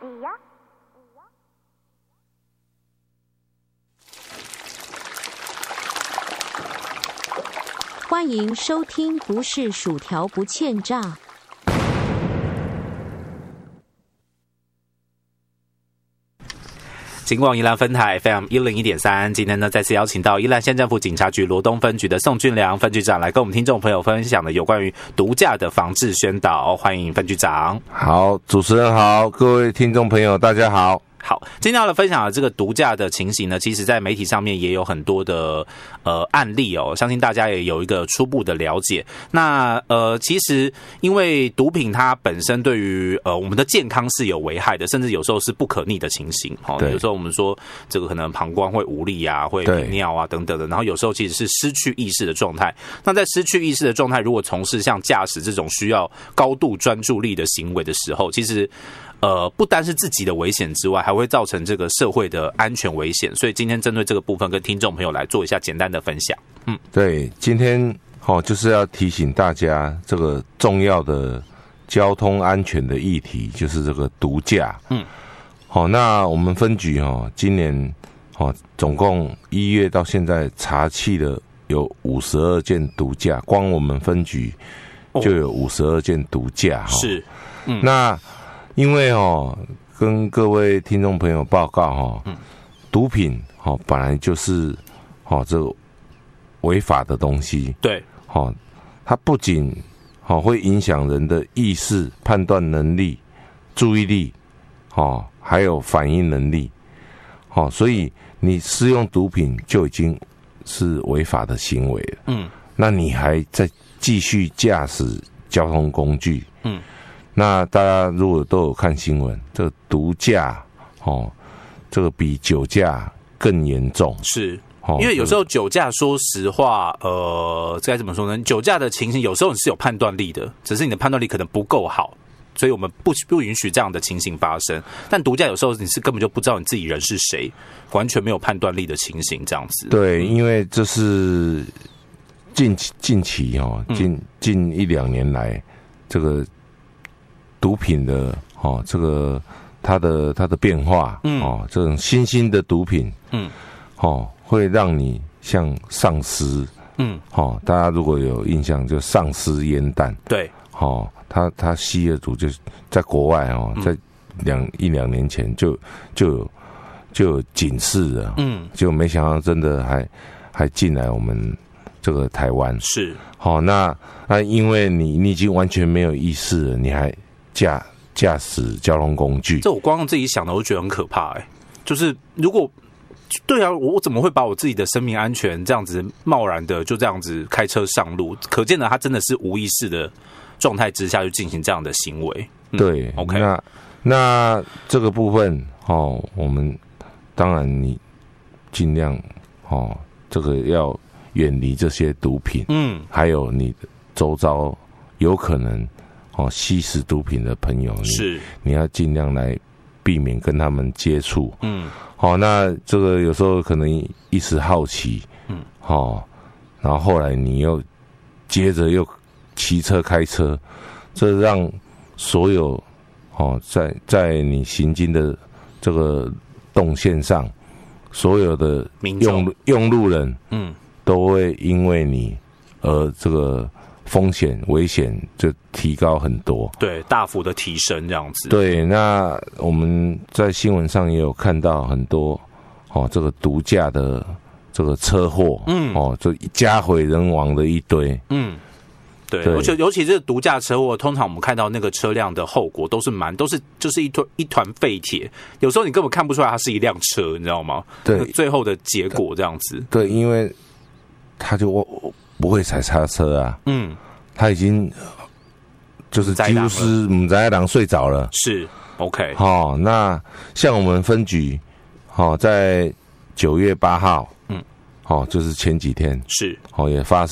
欢迎收听不是薯条不欠炸。 警广宜兰分台 FM 101.3，今天呢再次邀请到宜兰县政府警察局罗东分局的宋俊良分局长来跟我们听众朋友分享的有关于毒驾的防治宣导，欢迎分局长。 好，主持人好，各位听众朋友大家好。 好，今天要来分享的这个毒驾的情形呢，其实在媒体上面也有很多的案例哦，相信大家也有一个初步的了解。那其实因为毒品它本身对于我们的健康是有危害的，甚至有时候是不可逆的情形。哦，有时候我们说这个可能膀胱会无力啊，会频尿啊等等的，然后有时候其实是失去意识的状态。那在失去意识的状态，如果从事像驾驶这种需要高度专注力的行为的时候，其实不单是自己的危险之外，还会造成这个社会的安全危险。所以今天针对这个部分，跟听众朋友来做一下简单的分享。 对，今天就是要提醒大家这个重要的交通安全的议题，就是这个毒驾。那我们分局今年总共1月到现在查缉了有52件毒驾，光我们分局就有52件毒驾。 是， 那因为跟各位听众朋友报告毒品本来就是这个违法的东西。 对， 它不仅会影响人的意识、判断能力、注意力还有反应能力所以你使用毒品就已经是违法的行为了。那你还在继续驾驶交通工具。那大家如果都有看新闻，这个毒驾这个比酒驾更严重。 是，因为有时候酒驾，说实话，这该怎么说呢？酒驾的情形有时候你是有判断力的，只是你的判断力可能不够好，所以我们不允许这样的情形发生。但毒驾有时候你是根本就不知道你自己人是谁，完全没有判断力的情形，这样子。对， 因为这是近期近1-2年来这个毒品的这个它的变化这种新兴的毒品会让你像丧尸大家如果有印象就丧尸烟弹。 对， 他吸了毒，就在国外在1-2年前就有警示了。就没想到真的还进来我们这个台湾。 是， 那因为你已经完全没有意识了，你还驾驶交通工具， 这我光用自己想的，我就觉得很可怕。就是如果对啊，我怎么会把我自己的生命安全这样子贸然的就这样子开车上路？可见的他真的是无意识的状态之下去进行这样的行为。 对 ，OK， 那这个部分我们当然你尽量这个要远离这些毒品。还有你周遭有可能吸食毒品的朋友，你要尽量来避免跟他们接触。那这个有时候可能一时好奇，然后后来你又接着又骑车开车，这让所有在你行经的这个动线上，所有的用路人，都会因为你而这个风险危险就提高很多。对，大幅的提升这样子。对，那我们在新闻上也有看到很多这个毒驾的这个车祸，就家毁人亡的一堆。对，而且尤其这个毒驾车祸，通常我们看到那个车辆的后果都是就是一团废铁，有时候你根本看不出来它是一辆车，你知道吗？对，最后的结果这样子。对，因为他就不会踩刹车啊，他已经就是几乎是母宅狼睡着了。是 ，OK。那像我们分局，在9月8号，就是前几天也发